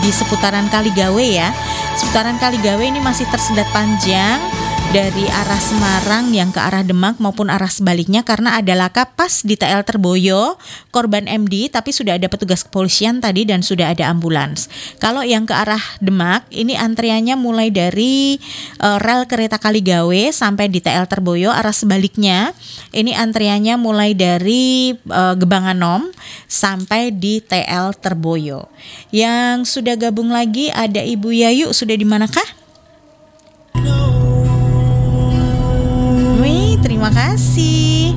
di seputaran Kaligawe ya. Seputaran Kaligawe ini masih tersendat panjang dari arah Semarang yang ke arah Demak maupun arah sebaliknya karena ada laka pas di TL Terboyo, korban MD tapi sudah ada petugas kepolisian tadi dan sudah ada ambulans. Kalau yang ke arah Demak ini antriannya mulai dari rel kereta Kaligawe sampai di TL Terboyo, arah sebaliknya ini antriannya mulai dari Gebanganom sampai di TL Terboyo. Yang sudah gabung lagi ada Ibu Yayu, sudah di manakah? Terima kasih.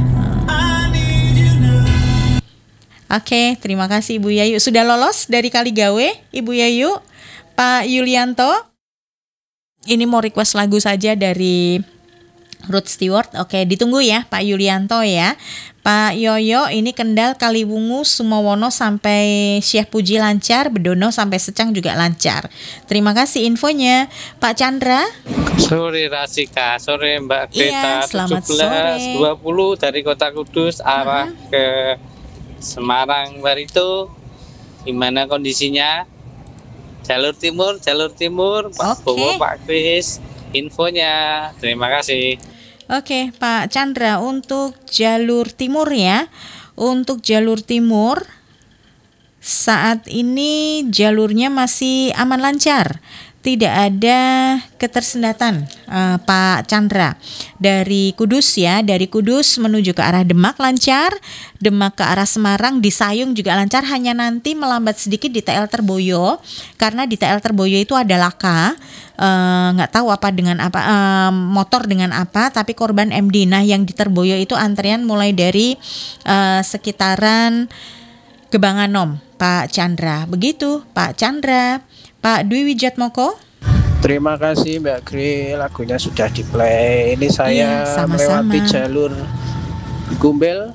Oke, terima kasih Ibu Yayu. Sudah lolos dari Kaligawe, Ibu Yayu. Pak Yulianto, ini mau request lagu saja dari Rod Stewart. Oke, ditunggu ya Pak Yulianto ya. Pak Yoyo, ini Kendal Kaliwungu Sumowono sampai Syekh Puji lancar, Bedono sampai Secang juga lancar. Terima kasih infonya. Pak Chandra. Sore Rasika, sore Mbak Greta. Iya, selamat sore. 17.20 dari Kota Kudus arah ke Semarang Barito. Gimana kondisinya? Jalur timur, Pak Bowo, Pak Kris. Infonya. Terima kasih. Oke, Pak Chandra, untuk jalur timur ya. Untuk jalur timur saat ini jalurnya masih aman lancar. Tidak ada ketersendatan, Pak Chandra. Dari Kudus ya, dari Kudus menuju ke arah Demak lancar, Demak ke arah Semarang di Sayung juga lancar, hanya nanti melambat sedikit di TL Terboyo karena di TL Terboyo itu ada laka, nggak tahu apa dengan apa, motor dengan apa, tapi korban MD. Nah yang di Terboyo itu antrian mulai dari sekitaran Gebanganom, Pak Chandra. Begitu Pak Chandra. Pak Dwi Wijatmoko. Terima kasih Mbak Gri, lagunya sudah di-play. Ini saya melewati jalur Gumbel.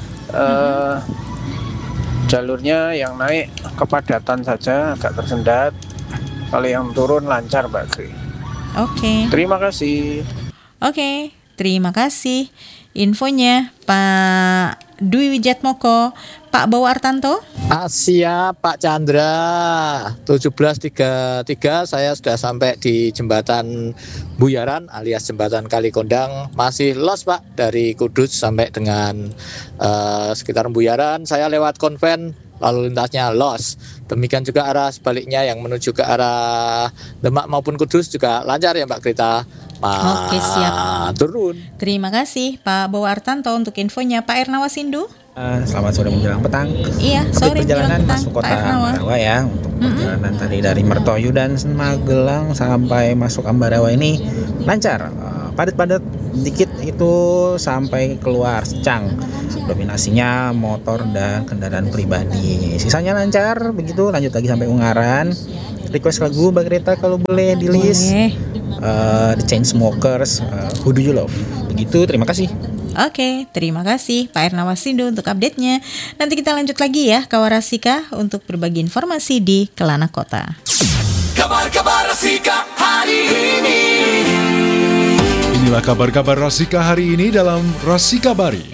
Jalurnya yang naik kepadatan saja, agak tersendat. Kalau yang turun lancar Mbak Gri. Oke. Terima kasih. Oke, terima kasih infonya Pak Dwi Wijatmoko. Pak Bowo Artanto. Siap Pak Chandra. 17.33 saya sudah sampai di jembatan Buyaran alias jembatan Kalikondang. Masih los Pak dari Kudus sampai dengan sekitar Buyaran. Saya lewat konven, lalu lintasnya los. Demikian juga arah sebaliknya yang menuju ke arah Demak maupun Kudus juga lancar ya Mbak Grita. Oke, siap. Turun. Terima kasih Pak Bowo Artanto untuk infonya. Pak Ernawa Sindu. Selamat sore menjelang petang. Iya, sore perjalanan petang, masuk kota Ambarawa ya. Untuk perjalanan tadi dari Mertoyu dan Magelang sampai masuk Ambarawa ini lancar. Padat-padat dikit itu sampai keluar Secang. Dominasinya motor dan kendaraan pribadi. Sisanya lancar, begitu lanjut lagi sampai Ungaran. Request lagu Mbak Greta kalau boleh di list. The Chainsmokers, Who Do You Love. Begitu, terima kasih. Oke, terima kasih Pak Ernawa Sindu untuk update-nya. Nanti kita lanjut lagi ya Kawarasika untuk berbagi informasi di Kelana Kota. Kabar-kabar Rasika hari ini. Inilah kabar-kabar Rasika hari ini dalam Rasikabari.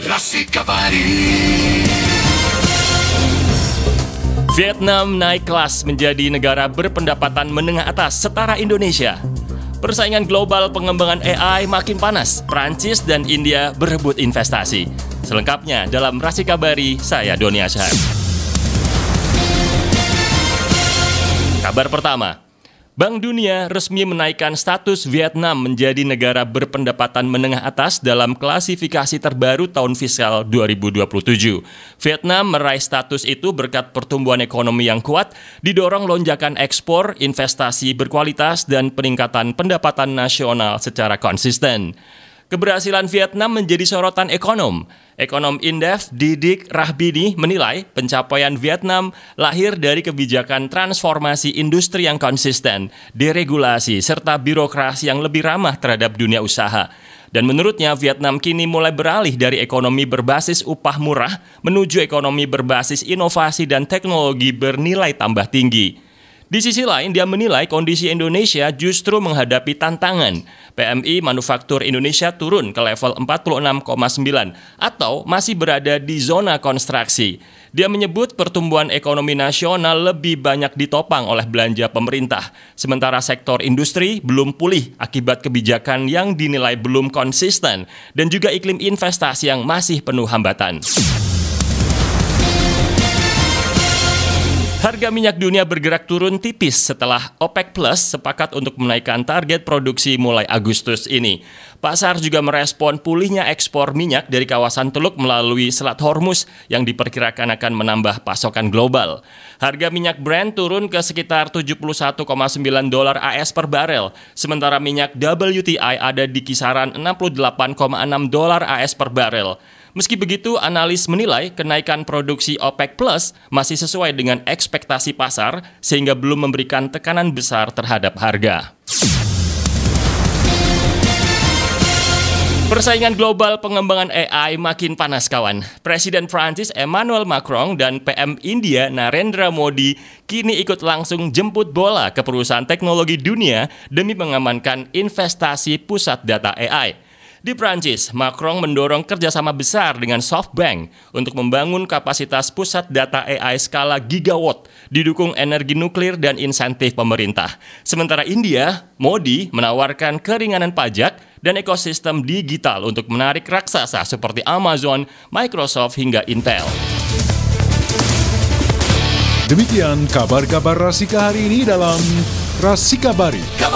Vietnam naik kelas menjadi negara berpendapatan menengah atas setara Indonesia. Persaingan global pengembangan AI makin panas. Prancis dan India berebut investasi. Selengkapnya dalam Rasikabari, saya Doni Ashar. Kabar pertama, Bank Dunia resmi menaikkan status Vietnam menjadi negara berpendapatan menengah atas dalam klasifikasi terbaru tahun fiskal 2027. Vietnam meraih status itu berkat pertumbuhan ekonomi yang kuat, didorong lonjakan ekspor, investasi berkualitas, dan peningkatan pendapatan nasional secara konsisten. Keberhasilan Vietnam menjadi sorotan ekonom. Ekonom Indef Didik Rahbini menilai pencapaian Vietnam lahir dari kebijakan transformasi industri yang konsisten, deregulasi, serta birokrasi yang lebih ramah terhadap dunia usaha. Dan menurutnya Vietnam kini mulai beralih dari ekonomi berbasis upah murah menuju ekonomi berbasis inovasi dan teknologi bernilai tambah tinggi. Di sisi lain, dia menilai kondisi Indonesia justru menghadapi tantangan. PMI Manufaktur Indonesia turun ke level 46,9 atau masih berada di zona konstruksi. Dia menyebut pertumbuhan ekonomi nasional lebih banyak ditopang oleh belanja pemerintah, sementara sektor industri belum pulih akibat kebijakan yang dinilai belum konsisten dan juga iklim investasi yang masih penuh hambatan. Harga minyak dunia bergerak turun tipis setelah OPEC Plus sepakat untuk menaikkan target produksi mulai Agustus ini. Pasar juga merespon pulihnya ekspor minyak dari kawasan Teluk melalui Selat Hormuz yang diperkirakan akan menambah pasokan global. Harga minyak Brent turun ke sekitar $71,9 AS per barel, sementara minyak WTI ada di kisaran $68,6 AS per barel. Meski begitu, analis menilai kenaikan produksi OPEC Plus masih sesuai dengan ekspektasi pasar sehingga belum memberikan tekanan besar terhadap harga. Persaingan global pengembangan AI makin panas, kawan. Presiden Prancis Emmanuel Macron dan PM India Narendra Modi kini ikut langsung jemput bola ke perusahaan teknologi dunia demi mengamankan investasi pusat data AI. Di Prancis, Macron mendorong kerjasama besar dengan SoftBank untuk membangun kapasitas pusat data AI skala gigawatt, didukung energi nuklir dan insentif pemerintah. Sementara India, Modi menawarkan keringanan pajak dan ekosistem digital untuk menarik raksasa seperti Amazon, Microsoft hingga Intel. Demikian kabar-kabar Rasika hari ini dalam Rasika Bari.